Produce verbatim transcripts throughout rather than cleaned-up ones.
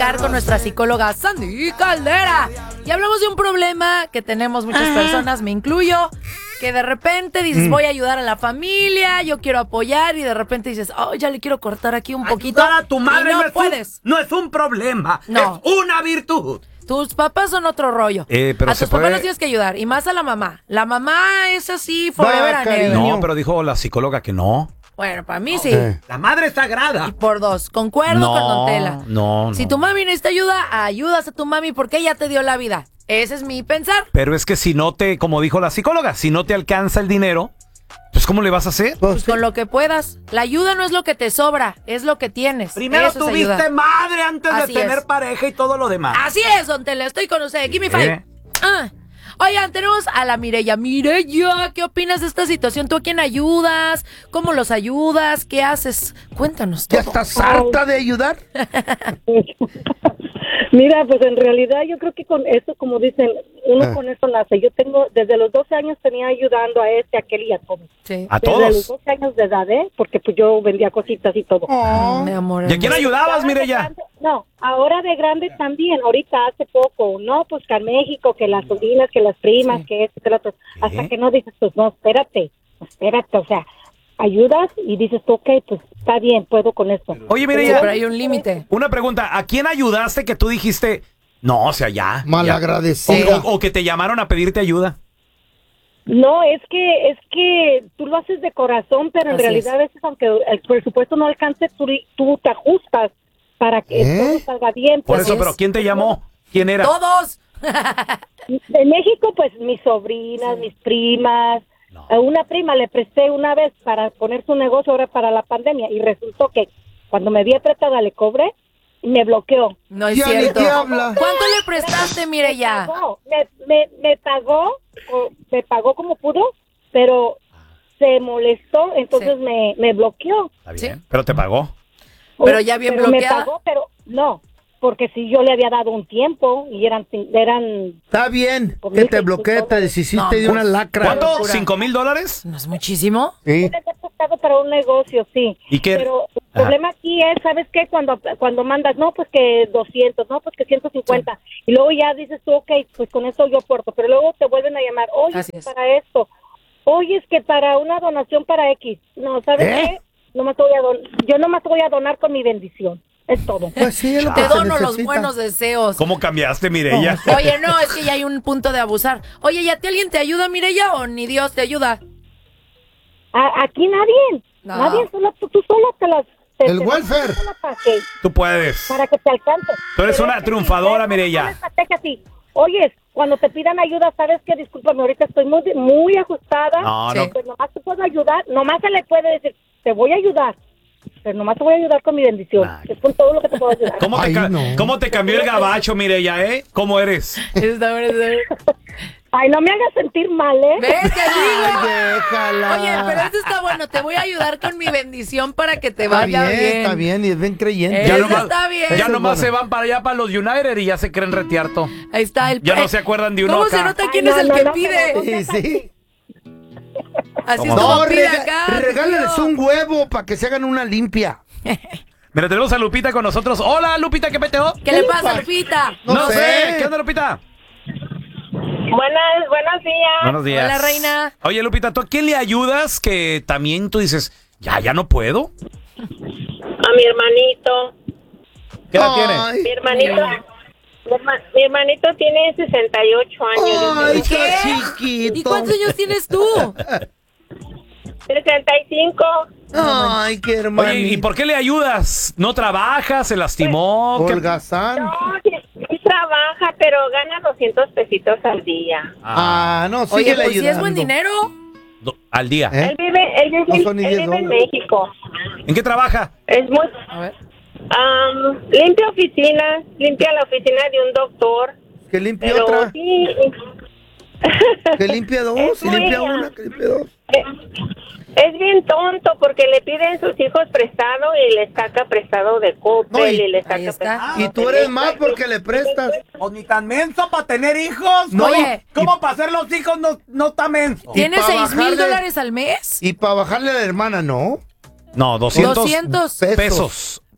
con nuestra psicóloga Sandy Caldera y hablamos de un problema que tenemos muchas personas, me incluyo, que de repente dices, voy a ayudar a la familia, yo quiero apoyar, y de repente dices, oh, ya le quiero cortar aquí un poquito. Ayudar a tu madre y no, no, es puedes. Un, no es un problema, no. es una virtud. Tus papás son otro rollo. Eh, pero a se tus papás puede... los tienes que ayudar, y más a la mamá. La mamá es así, forever and ever. No, pero dijo la psicóloga que no. Bueno, para mí sí. Eh. La madre es sagrada. Y por dos, concuerdo no, con Don Tela. No, no. Si tu mami necesita ayuda, ayudas a tu mami porque ella te dio la vida. Ese es mi pensar. Pero es que si no te, como dijo la psicóloga, si no te alcanza el dinero, pues ¿cómo le vas a hacer? Pues con lo que puedas. La ayuda no es lo que te sobra, es lo que tienes. Primero Eso es tuviste ayuda. madre antes Así de tener es. pareja y todo lo demás. Así es, Don Tela, estoy con usted. Give me five. ¿Eh? Ah. Oigan, tenemos a la Mireya. Mireya, ¿qué opinas de esta situación? ¿Tú a quién ayudas? ¿Cómo los ayudas? ¿Qué haces? Cuéntanos todo. ¿Ya estás harta de ayudar? Mira, pues en realidad yo creo que con eso, como dicen, uno Ah. con eso nace. Yo tengo, desde los doce años tenía ayudando a este, a aquel y a todos. Sí. ¿A Desde todos? los doce años de edad, ¿eh? Porque pues yo vendía cositas y todo. Oh, mi amor. ¿Y a quién ayudabas, Ahora de Mireya? grande- No, ahora de grande también, ahorita hace poco, no, pues que en México, que las sobrinas, que las primas, Sí. que esto, que lo otro, hasta que no dices, pues no, espérate, espérate, o sea, ayudas y dices, ok, pues está bien, puedo con esto. Oye, Sí, Mireya, pero hay un límite. una pregunta. ¿A quién ayudaste que tú dijiste, no, o sea, ya? Malagradecida. O, o- o que te llamaron a pedirte ayuda? No, es que es que tú lo haces de corazón, pero en Así realidad es. a veces, aunque el presupuesto no alcance, tú, tú te ajustas para que ¿Eh? todo salga bien. Por pues. eso, pero ¿quién te llamó? ¿Quién era? ¡Todos! En México, pues mis sobrinas, mis primas. No. A una prima le presté una vez para poner su negocio ahora para la pandemia y resultó que cuando me vi apretada le cobré y me bloqueó. No es Ya ni cierto. te habla. ¿Cuánto le prestaste, Mireya? No, me, me, me pagó, o me pagó como pudo, pero se molestó, entonces Sí. me, me bloqueó. Está bien, pero te pagó. Pero ya bien Pero bloqueada. Me pagó, pero no, porque si yo le había dado un tiempo y eran eran Está bien Con que mil te bloquee, seiscientos te deshiciste No, de una pues, lacra. ¿Cuánto? locura. ¿Cinco mil dólares? ¿No es muchísimo? Sí. me había prestado para un negocio, sí. ¿Y qué? Pero el Ajá. problema aquí es, ¿sabes qué? Cuando cuando mandas, no, pues que doscientos, no, pues que ciento cincuenta. Y luego ya dices tú, ok, pues con eso yo aporto. Pero luego te vuelven a llamar, oye, Así es es. para esto. Oye, es que para una donación para X. No, ¿sabes ¿Eh? qué? Nomás te voy a don- yo nomás te voy a donar con mi bendición. Es todo. Pues sí, es lo que Te se dono los necesita. buenos deseos. ¿Cómo cambiaste, Mireya? Oye, no, es que ya hay un punto de abusar. Oye, ¿y a ti alguien te ayuda, Mireya, o ni Dios te ayuda? A- aquí nadie. No. Nadie, solo tú, tú sola te las... te- El te- welfare. sola Para que, Tú puedes. para que te alcance. Tú eres Pero una es que triunfadora, sí, Mireya. una estrategia así. Oye, cuando te pidan ayuda, ¿sabes qué? Discúlpame, ahorita estoy muy, muy ajustada. No, Sí. no. Pues nomás te puedo ayudar. Nomás se le puede decir, te voy a ayudar. Pero nomás te voy a ayudar con mi bendición. Ay. Es con todo lo que te puedo ayudar. ¿Cómo te, Ay, ca- no. ¿Cómo te cambió el gabacho, Mireya, eh? ¿Cómo eres? Está bueno, está bien. Ay, no me hagas sentir mal, ¿eh? ¿Ves? Te digo. Ay, déjala. Oye, pero esto está bueno. Te voy a ayudar con mi bendición para que te Está vaya bien, bien. está bien, y es bien creyente. Eso Ya nomás, está bien. ya Eso es nomás bueno. se van para allá, para los United, y ya se creen retearto. Ahí está el Ya no se acuerdan de uno ¿Cómo acá. se nota quién Ay, es no, el no, que no, pide? no, Sí, sí. Así es ¿Cómo? como No, pide rega- acá. regálales tío. un huevo para que se hagan una limpia. Mira, tenemos a Lupita con nosotros. Hola, Lupita, ¿qué peteo? ¿Qué le pasa, Lupita? No No, sé. sé. ¿Qué onda, Lupita? Buenas, buenos días. Buenos días. Hola, reina. Oye, Lupita, ¿tú a quién le ayudas que también tú dices, ya, ya no puedo? A mi hermanito. ¿Qué edad Ay. Mi tiene? hermanito, mi, herma- mi hermanito tiene sesenta y ocho años. Ay, ¿Qué? está chiquito. ¿Y cuántos años tienes tú? sesenta y cinco. Ay, qué hermano. Oye, ¿y por qué le ayudas? ¿No trabaja? ¿Se lastimó? ¿Qué- Holgazán. No, sí, sí trabaja, pero gana doscientos pesitos al día. Ah, no, Oye, síguele pues si es ayudando. buen dinero. Do- Al día. ¿Eh? Él vive, él vive, No son ni él diez vive en dólares. México. ¿En qué trabaja? Es muy... A ver. am, limpia oficinas, limpia la oficina de un doctor. Que limpie Pero otra. sí... Que limpie dos. Es Y limpia muy- una, que limpie dos. Eh, Es bien tonto porque le piden sus hijos prestado y le saca prestado de Coppel No, y- y le Ahí saca está. prestado Y tú de eres más Nextra. porque le prestas. O ni tan menso para tener hijos. No, Oye. ¿Cómo para hacer los hijos no, no tan menso? ¿Tienes pa' seis mil bajarle- dólares al mes? Y para bajarle a la hermana, no. No, doscientos, doscientos pesos. pesos.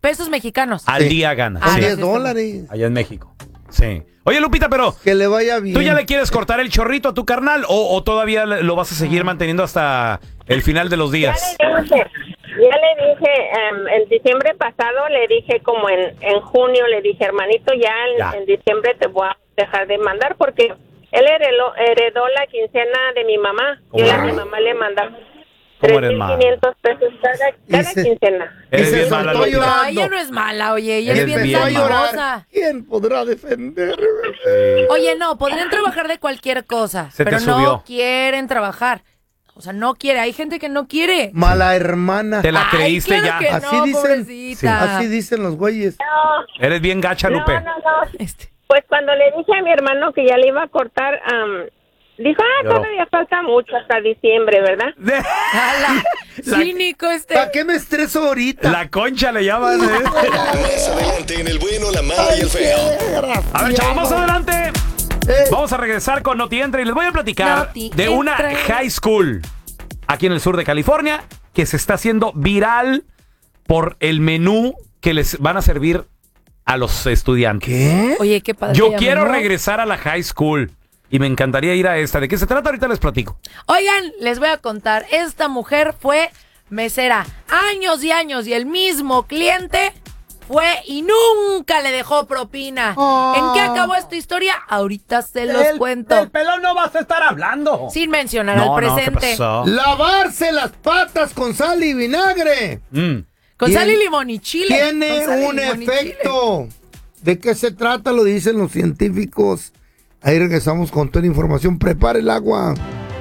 pesos mexicanos. Al Sí. día gana. Ah, sí. diez sí. dólares. Allá en México. Sí. Oye, Lupita, pero Que le vaya bien. ¿tú ya le quieres cortar el chorrito a tu carnal o, o todavía le- lo vas a seguir manteniendo hasta el final de los Ya días? le dije, ya le dije, em, el diciembre pasado le dije como en, en junio, le dije, hermanito, ya en, Ya. en diciembre te voy a dejar de mandar porque él heredó, heredó la quincena de mi mamá. Yo a mi mamá le mandaba ¿Cómo tres eres mil mala? quinientos pesos cada, cada se- quincena. Eres Y se bien mala, soltó Lupita. No, llorando. ella no es mala, oye, ella es Eres bien bien Empezó a mala. llorar. dadivosa. ¿Quién podrá defenderme? Oye, no, podrían trabajar de cualquier cosa, Se te pero no subió. quieren trabajar. O sea, no quiere. Hay gente que no quiere. Mala hermana. Te la Ay, creíste claro ya. que Así no, dicen. pobrecita. Así dicen los güeyes. No, Eres bien gacha, no, Lupe. no, no. Este. Pues cuando le dije a mi hermano que ya le iba a cortar, am, dijo, ah, Lloró. todavía falta mucho hasta diciembre, ¿verdad? Ala, La- cínico este. ¿Para qué me estreso ahorita? La concha le llaman. ¿eh? Más adelante en el bueno, la mala y el feo. A ver, chavos, más adelante. Eh, Vamos a regresar con Noti Entra y les voy a platicar Noti de una Entra. high school aquí en el sur de California que se está haciendo viral por el menú que les van a servir a los estudiantes. ¿Qué? Oye, qué padre. Yo ya, quiero ¿no? regresar a la high school y me encantaría ir a esta. ¿De qué se trata? Ahorita les platico. Oigan, les voy a contar. Esta mujer fue mesera años y años y el mismo cliente fue y nunca le dejó propina. Oh. ¿En qué acabó esta historia? Ahorita se los Del- cuento. Del pelón no vas a estar hablando. Sin mencionar al presente. Lavarse las patas con sal y vinagre. Mm. Con Tien- sal y limón y chile. Tiene Con sal y un limón y efecto. ¿De qué se trata? Lo dicen los científicos. Ahí regresamos con toda la información. Prepara el agua.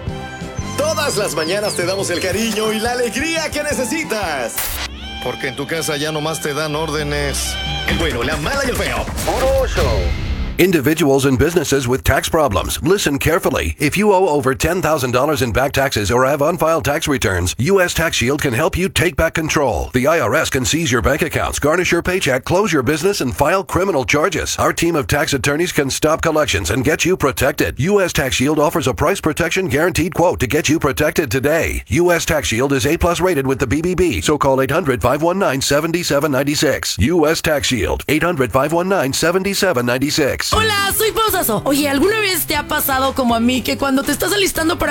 Todas las mañanas te damos el cariño y la alegría que necesitas. Porque en tu casa ya nomás te dan órdenes. El bueno, la mala y el feo. Puro show. Individuals and businesses with tax problems. Listen carefully. If you owe over ten thousand dollars in back taxes or have unfiled tax returns, U S Tax Shield can help you take back control. The I R S can seize your bank accounts, garnish your paycheck, close your business, and file criminal charges. Our team of tax attorneys can stop collections and get you protected. U S Tax Shield offers a price protection guaranteed quote to get you protected today. U S Tax Shield is A plus rated with the B B B, so call eight hundred, five one nine, seven seven nine six. U S Tax Shield, eight hundred, five one nine, seven seven nine six. Hola, soy Pausazo. Oye, ¿alguna vez te ha pasado como a mí que cuando te estás alistando para